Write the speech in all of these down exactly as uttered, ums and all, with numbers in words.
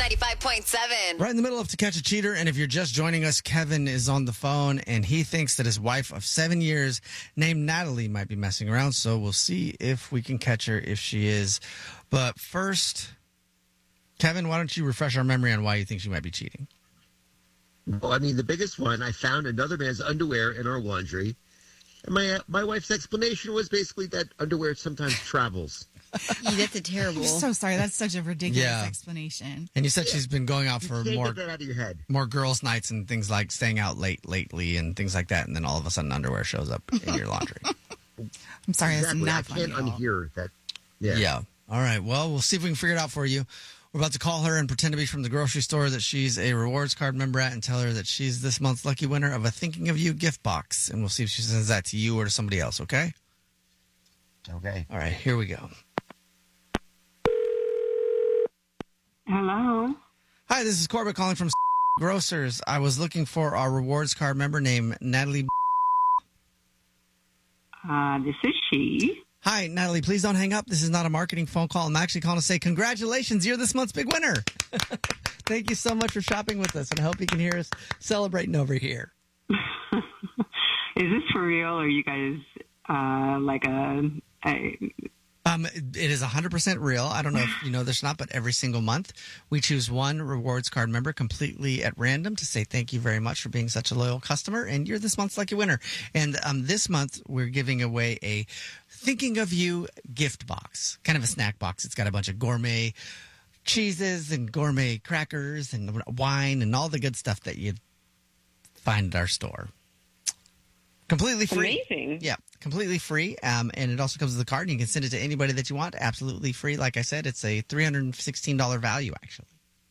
ninety-five point seven. Right in the middle of To Catch a Cheater, and if you're just joining us, Kevin is on the phone, and he thinks that his wife of seven years named Natalie might be messing around, so we'll see if we can catch her if she is. But first, Kevin, why don't you refresh our memory on why you think she might be cheating? Well, I mean, the biggest one, I found another man's underwear in our laundry, and my uh, my wife's explanation was basically that underwear sometimes travels. Yeah, that's a terrible. I'm so sorry. That's such a ridiculous Yeah. explanation. And you said she's been going out You for can't more get that out of your head. more girls' nights and things like staying out late lately and things like that, and then all of a sudden underwear shows up in your laundry. I'm sorry. Exactly. I That's not funny. can't at all. unhear that. Yeah. Yeah. All right. Well, we'll see if we can figure it out for you. We're about to call her and pretend to be from the grocery store that she's a rewards card member at and tell her that she's this month's lucky winner of a Thinking of You gift box. And we'll see if she sends that to you or to somebody else, okay? Okay. All right. Here we go. Hello. Hi, this is Corbett calling from Grocers. I was looking for our rewards card member named Natalie. Uh, this is she. Hi, Natalie. Please don't hang up. This is not a marketing phone call. I'm actually calling to say congratulations. You're this month's big winner. Thank you so much for shopping with us, and I hope you can hear us celebrating over here. Is this for real? Or are you guys uh, like a, a Um, it is one hundred percent real. I don't know if you know this or not, but every single month we choose one rewards card member completely at random to say thank you very much for being such a loyal customer, and you're this month's lucky winner. And um, this month we're giving away a Thinking of You gift box, kind of a snack box. It's got a bunch of gourmet cheeses and gourmet crackers and wine and all the good stuff that you'd find at our store. Completely free. Amazing. Yeah, completely free. Um, and it also comes with a card, and you can send it to anybody that you want. Absolutely free. Like I said, it's a three hundred sixteen dollars value, actually.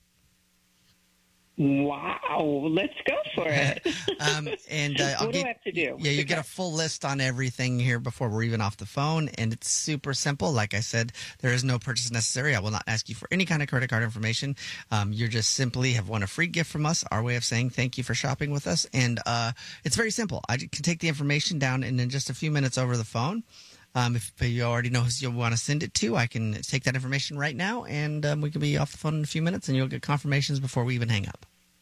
Wow, let's go for it. um, and uh, I'll What do get, I have to do? Yeah, you get a full list on everything here before we're even off the phone, and it's super simple. Like I said, there is no purchase necessary. I will not ask you for any kind of credit card information. Um, you're just simply have won a free gift from us, our way of saying thank you for shopping with us. And uh, it's very simple. I can take the information down and in just a few minutes over the phone. Um, if you already know who you want to send it to, I can take that information right now, and um, we can be off the phone in a few minutes, and you'll get confirmations before we even hang up.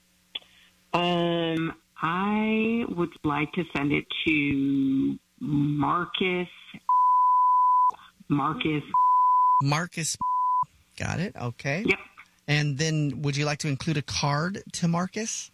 Um, I would like to send it to Marcus. Marcus. Marcus. Got it. Okay. Yep. And then would you like to include a card to Marcus?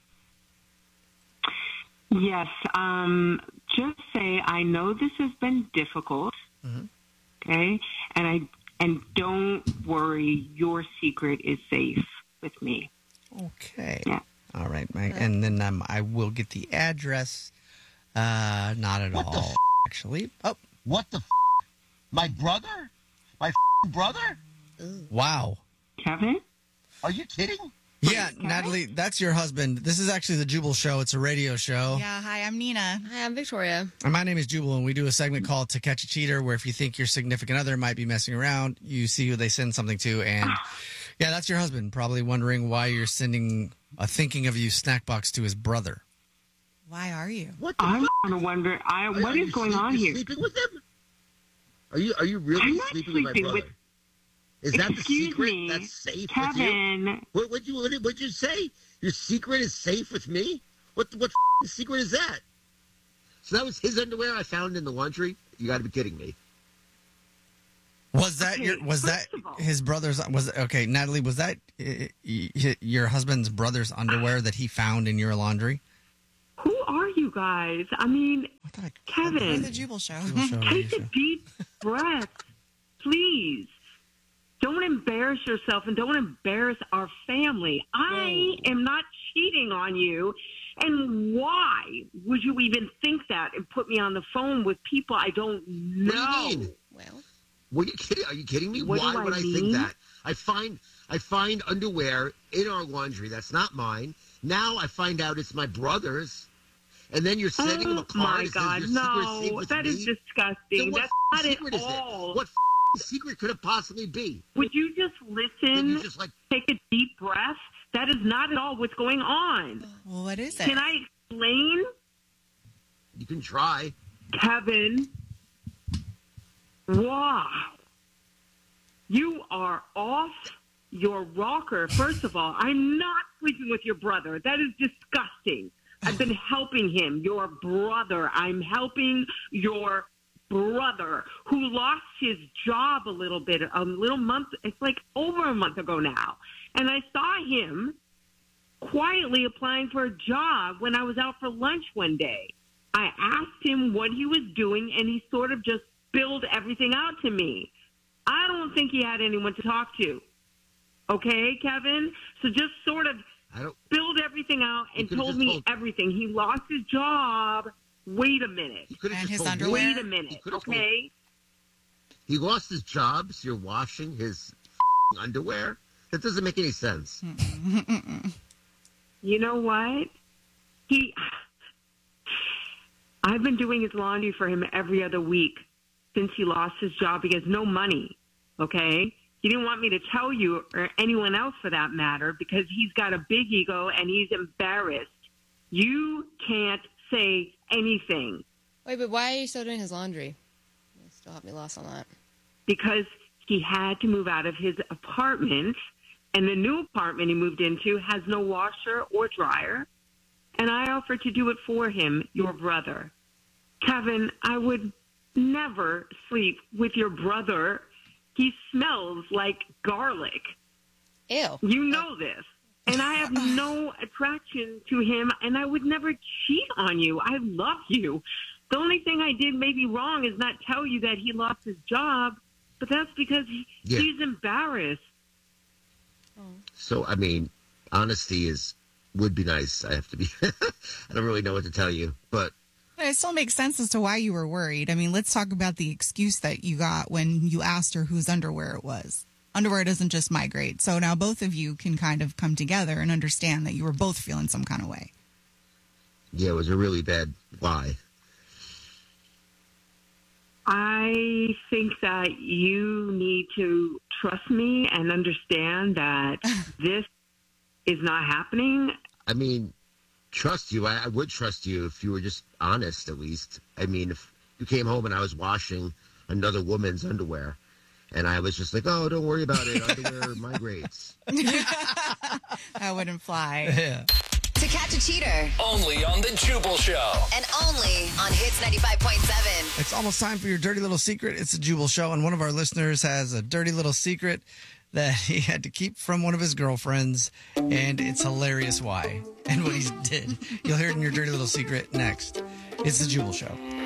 Yes. Um, just say I know this has been difficult. Mm-hmm. Okay, and I and don't worry, your secret is safe with me. Okay. Yeah. All right, Mike. And then um, I will get the address. Uh, not at What the all, f- actually. Oh, What the f- My brother? My f- brother? wow. Kevin? Are you kidding? Yeah, Natalie, that's your husband. This is actually the Jubal Show. It's a radio show. Yeah, hi, I'm Nina. Hi, I'm Victoria. And my name is Jubal, and we do a segment called To Catch a Cheater, where if you think your significant other might be messing around, you see who they send something to. And yeah, that's your husband, probably wondering why you're sending a Thinking of You snack box to his brother. Why are you? What the I'm f- going to wonder. I Are- what are is you going sleep- on you're here? Sleeping with him? Are you are you really I'm not sleeping with my sleeping brother? with- Is that the Excuse secret me, that's safe with you? Kevin. What would you what did what you say? Your secret is safe with me? What what f- secret is that? So that was his underwear I found in the laundry? You got to be kidding me. Was that Okay, your? Was that first of all- his brother's? Was okay, Natalie? Was that uh, y- your husband's brother's underwear that he found in your laundry? Who are you guys? I mean, I thought I, We're Kevin, the Jubal Show. Jubal Show, radio take a show. deep breath, please. Don't embarrass yourself and don't embarrass our family. I am not cheating on you. And why would you even think that and put me on the phone with people I don't know? What do you mean? Well, Were you kidding? Are you kidding me? What do Why I would I mean? think that? I find I find underwear in our laundry that's not mine. Now I find out it's my brother's, and then you're sending him a Oh card. my that says, God, "Your secret is safe no, with that me." is Then disgusting. what That's f- not secret at is all. it? What f- secret could it possibly be? Would you just Then listen, you just like take a deep breath? That is not at all what's going on. Well, what is it? Can I explain? you can try. Kevin, wow. You are off your rocker. First of all, I'm not sleeping with your brother. That is disgusting. I've been helping him, your brother. I'm helping your brother who lost his job a little bit, a little month. It's like over a month ago now. And I saw him quietly applying for a job when I was out for lunch one day. I asked him what he was doing, and he sort of just spilled everything out to me. I don't think he had anyone to talk to. Okay, Kevin? So just sort of I don't. spilled everything out and could've told just me told- everything. He lost his job. Wait a minute. You could've And just his told me. underwear? Wait a He minute, could've told- okay? He lost his job, so you're washing his underwear? That doesn't make any sense. You know what? He, I've been doing his laundry for him every other week since he lost his job. He has no money, okay? He didn't want me to tell you or anyone else for that matter because he's got a big ego and he's embarrassed. You can't say anything Wait, but why are you still doing his laundry? You still have me lost on that. because he had to move out of his apartment, and the new apartment he moved into has no washer or dryer. And I offered to do it for him, your brother. Kevin, I would never sleep with your brother. He smells like garlic. Ew. You know this. And I have no attraction to him, and I would never cheat on you. I love you. The only thing I did maybe wrong is not tell you that he lost his job, but that's because he, Yeah. he's embarrassed. So, I mean, honesty is would be nice. I have to be. I don't really know what to tell you, but But it still makes sense as to why you were worried. I mean, let's talk about the excuse that you got when you asked her whose underwear it was. Underwear doesn't just migrate. So now both of you can kind of come together and understand that you were both feeling some kind of way. yeah, it was a really bad lie. I think that you need to trust me and understand that this is not happening. I mean, trust you. I, I would trust you if you were just honest, at least. I mean, if you came home and I was washing another woman's underwear, and I was just like, "Oh, don't worry about it. Underwear migrates." That wouldn't fly. Yeah. To catch a cheater. Only on the Jubal Show. And only on Hits ninety-five point seven. It's almost time for your dirty little secret. It's a Jubal Show, and one of our listeners has a dirty little secret that he had to keep from one of his girlfriends, and it's hilarious why and what he did. You'll hear it in your dirty little secret next. It's the Jubal Show.